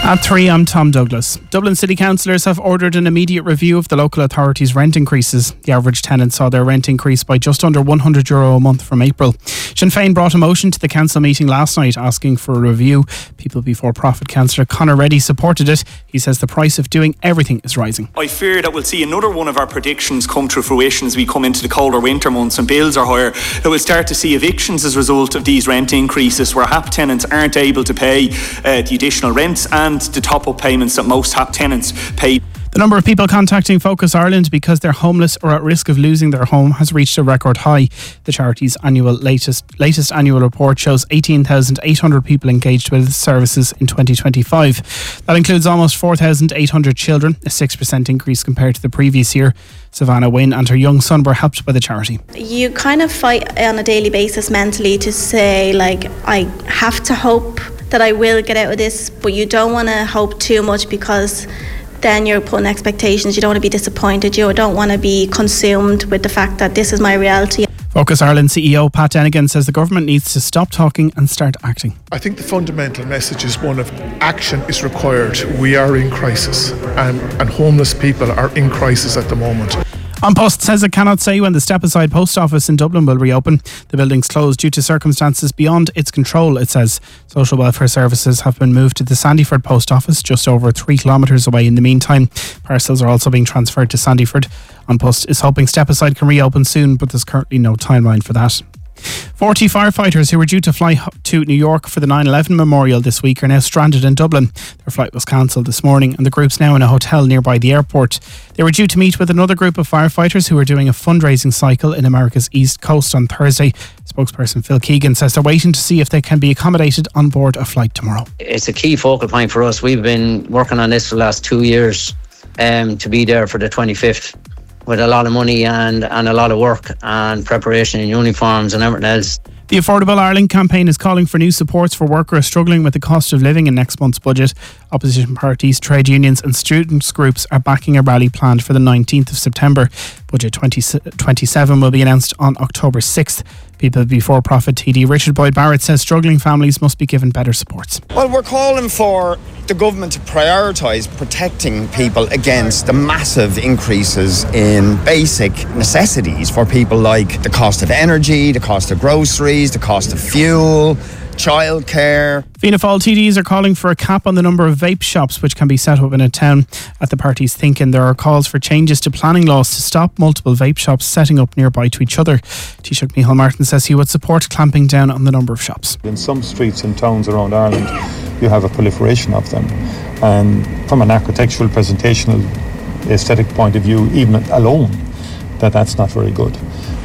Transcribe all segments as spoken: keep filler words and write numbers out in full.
At three, I'm Tom Douglas. Dublin City Councillors have ordered an immediate review of the local authority's rent increases. The average tenant saw their rent increase by just under one hundred euro a month from April. Sinn Féin brought a motion to the council meeting last night asking for a review. People Before Profit councillor Conor Reddy supported it. He says the price of doing everything is rising. I fear that we'll see another one of our predictions come to fruition as we come into the colder winter months and bills are higher. That we'll start to see evictions as a result of these rent increases, where H A P tenants aren't able to pay uh, the additional rents and the top-up payments that most H A P tenants pay. The number of people contacting Focus Ireland because they're homeless or at risk of losing their home has reached a record high. The charity's annual latest latest annual report shows eighteen thousand eight hundred people engaged with its services in twenty twenty-five. That includes almost four thousand eight hundred children, a six percent increase compared to the previous year. Savannah Wynne and her young son were helped by the charity. You kind of fight on a daily basis mentally to say, like, I have to hope that I will get out of this, but you don't want to hope too much because then you're putting expectations. You don't want to be disappointed. You don't want to be consumed with the fact that this is my reality. Focus Ireland C E O Pat Denigan says the government needs to stop talking and start acting. I think the fundamental message is one of action is required. We are in crisis, and, and homeless people are in crisis at the moment. An Post says it cannot say when the step-aside post office in Dublin will reopen. The building's closed due to circumstances beyond its control, it says. Social welfare services have been moved to the Sandyford post office, just over three kilometres away in the meantime. Parcels are also being transferred to Sandyford. An Post is hoping step-aside can reopen soon, but there's currently no timeline for that. forty firefighters who were due to fly to New York for the nine eleven memorial this week are now stranded in Dublin. Their flight was cancelled this morning and the group's now in a hotel nearby the airport. They were due to meet with another group of firefighters who are doing a fundraising cycle in America's East Coast on Thursday. Spokesperson Phil Keegan says they're waiting to see if they can be accommodated on board a flight tomorrow. It's a key focal point for us. We've been working on this for the last two years um, to be there for the twenty-fifth. With a lot of money and, and a lot of work and preparation in uniforms and everything else. The Affordable Ireland campaign is calling for new supports for workers struggling with the cost of living in next month's budget. Opposition parties, trade unions and students groups are backing a rally planned for the nineteenth of September. Budget twenty twenty-seven will be announced on October sixth. People Before Profit T D Richard Boyd Barrett says struggling families must be given better supports. Well, we're calling for the government to prioritise protecting people against the massive increases in basic necessities for people, like the cost of energy, the cost of groceries, the cost of fuel, childcare. Fianna Fáil T Ds are calling for a cap on the number of vape shops which can be set up in a town. At the party's thinking, there are calls for changes to planning laws to stop multiple vape shops setting up nearby to each other. Taoiseach Micheál Martin says he would support clamping down on the number of shops. In some streets and towns around Ireland, you have a proliferation of them. And from an architectural, presentational, aesthetic point of view, even alone, that that's not very good.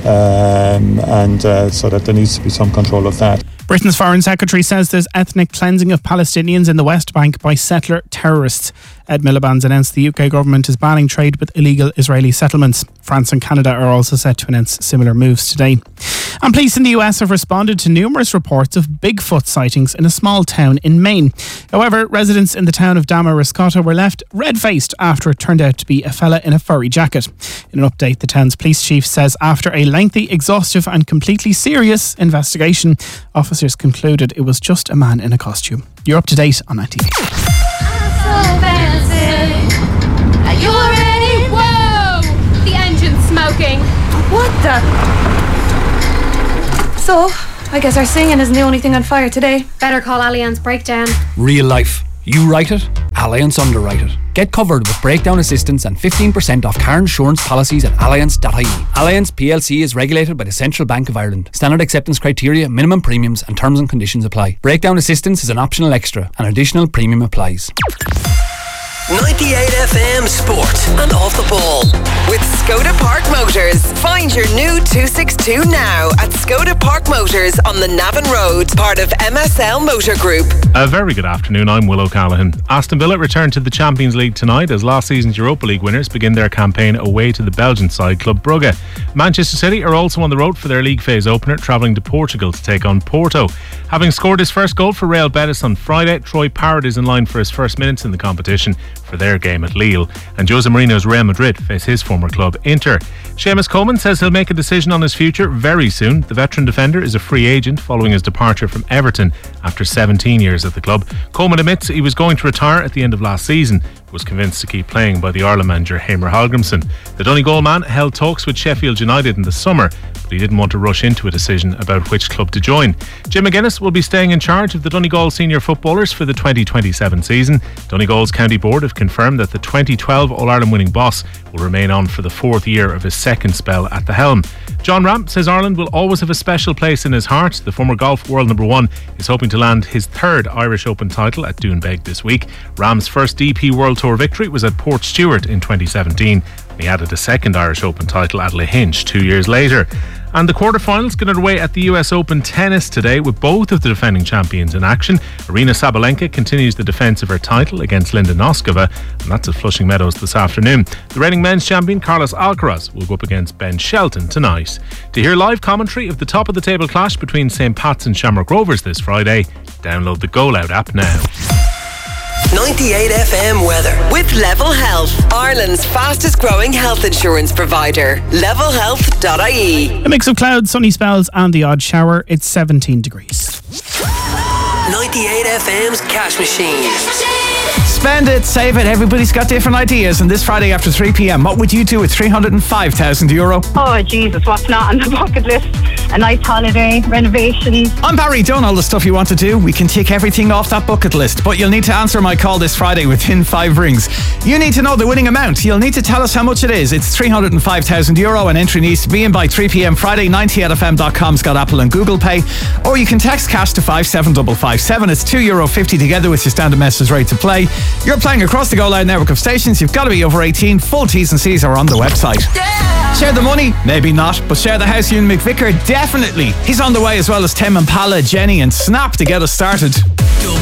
Um, and uh, so that there needs to be some control of that. Britain's Foreign Secretary says there's ethnic cleansing of Palestinians in the West Bank by settler terrorists. Ed Miliband's announced the U K government is banning trade with illegal Israeli settlements. France and Canada are also set to announce similar moves today. And police in the U S have responded to numerous reports of Bigfoot sightings in a small town in Maine. However, residents in the town of Damariscotta were left red-faced after it turned out to be a fella in a furry jacket. In an update, the town's police chief says after a lengthy, exhaustive and completely serious investigation, officers concluded it was just a man in a costume. You're up to date on I T V. Are you ready? Whoa! The engine's smoking. What the? So, I guess our singing isn't the only thing on fire today. Better call Allianz Breakdown. Real life. You write it, Allianz underwrite it. Get covered with breakdown assistance and fifteen percent off car insurance policies at allianz dot I E. Allianz P L C is regulated by the Central Bank of Ireland. Standard acceptance criteria, minimum premiums and terms and conditions apply. Breakdown assistance is an optional extra. An additional premium applies. ninety-eight F M Sport and Off the Ball with Skoda Park Motors. Find your new two sixty-two now at Skoda Park Motors on the Navan Road, part of M S L Motor Group. A very good afternoon, I'm Will O'Callaghan. Aston Villa return to the Champions League tonight as last season's Europa League winners begin their campaign away to the Belgian side Club Brugge. Manchester City are also on the road for their league phase opener, travelling to Portugal to take on Porto. Having scored his first goal for Real Betis on Friday, Troy Parrott is in line for his first minutes in the competition. for their game at Lille. And Jose Mourinho's Real Madrid face his former club Inter. Seamus Coleman says he'll make a decision on his future very soon. The veteran defender is a free agent following his departure from Everton after seventeen years at the club. Coleman admits he was going to retire at the end of last season, but was convinced to keep playing by the Ireland manager Heimir Hallgrímsson. The Donegal man held talks with Sheffield United in the summer, but he didn't want to rush into a decision about which club to join. Jim McGuinness will be staying in charge of the Donegal senior footballers for the twenty twenty-seven season. Donegal's county board have confirmed that the twenty twelve All-Ireland winning boss will remain on for the fourth year of his second spell at the helm. John Ram says Ireland will always have a special place in his heart. The former golf world number one is hoping to land his third Irish Open title at Doonbeg this week. Ram's first D P World Tour victory was at Port Stewart in twenty seventeen. He added a second Irish Open title at Lahinch two years later. And the quarterfinals get underway at the U S Open tennis today with both of the defending champions in action. Arina Sabalenka continues the defence of her title against Linda Noskova, and that's at Flushing Meadows this afternoon. The reigning men's champion Carlos Alcaraz will go up against Ben Shelton tonight. To hear live commentary of the top of the table clash between Saint Pat's and Shamrock Rovers this Friday, download the Go Loud app now. ninety-eight F M weather with Level Health, Ireland's fastest growing health insurance provider. level health dot I E. A mix of clouds, sunny spells and the odd shower. It's seventeen degrees. ninety-eight F M's Cash Machine. Spend it, save it, everybody's got different ideas, and this Friday after three p.m, what would you do with three hundred five thousand euro? Oh Jesus, what's not on the bucket list? A nice holiday, renovations. I'm Barry, done all the stuff you want to do. We can tick everything off that bucket list, but you'll need to answer my call this Friday within five rings. You need to know the winning amount. You'll need to tell us how much it is. It's three hundred five thousand euro, and entry needs to be in by three p.m. Friday. ninety-eight F M dot com's got Apple and Google Pay, or you can text cash to five seven five five seven. It's two euro fifty together with your standard message rate to play. You're playing across the Go Loud network of stations. You've got to be over eighteen. Full T's and C's are on the website. Yeah. Share the money? Maybe not, but share the house. Ewan McVicker, definitely. He's on the way, as well as Tim and Pala, Jenny and Snap to get us started.